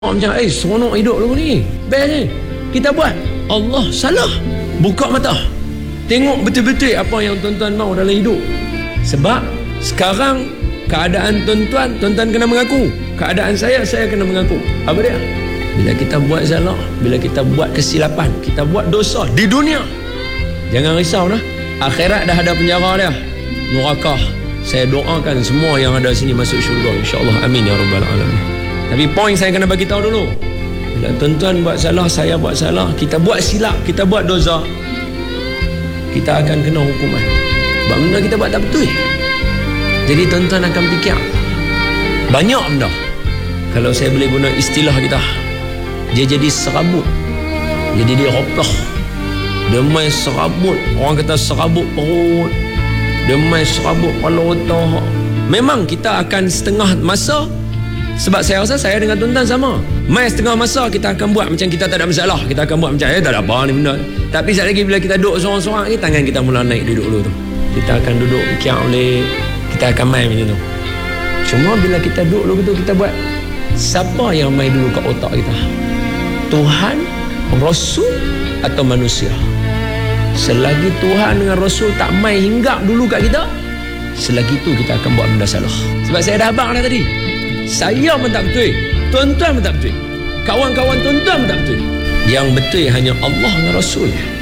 Macam seronok hidup dulu ni, best ni, kita buat. Allah salah, buka mata, tengok betul-betul apa yang tuan-tuan mahu dalam hidup. Sebab sekarang keadaan tuan-tuan kena mengaku, keadaan saya kena mengaku. Apa dia? Bila kita buat salah, bila kita buat kesilapan, kita buat dosa di dunia, jangan risau dah, akhirat dah ada penjara dia, neraka. Saya doakan semua yang ada sini masuk syurga, insya-Allah, amin ya rabbal alamin. Tapi poin saya kena bagi tahu dulu, bila tuan-tuan buat salah, saya buat salah, kita buat silap, kita buat dosa, kita akan kena hukuman. Sebab benda kita buat tak betul. Jadi tuan-tuan akan fikir banyak benda. Kalau saya boleh guna istilah kita, dia jadi serabut, jadi dia roplah, dia main serabut. Orang kata serabut perut, dia main serabut kepala otak. Memang kita akan setengah masa, sebab saya rasa saya dengan tuan-tuan sama, main setengah masa kita akan buat macam kita tak ada masalah, kita akan buat macam tak ada apa ni benda. Tapi sekali lagi bila kita duduk seorang-seorang ni, tangan kita mula naik duduk dulu tu, kita akan duduk fikir oleh, kita akan main macam tu. Cuma bila kita duduk dulu tu, kita buat, siapa yang main dulu kat otak kita? Tuhan, Rasul atau manusia? Selagi Tuhan dengan Rasul tak main hinggap dulu kat kita, selagi tu kita akan buat benda salah. Sebab saya dah abang dah tadi, saya pun tak betul, tuan-tuan pun tak betul, kawan-kawan tuan-tuan pun tak betul. Yang betul hanya Allah dan Rasul.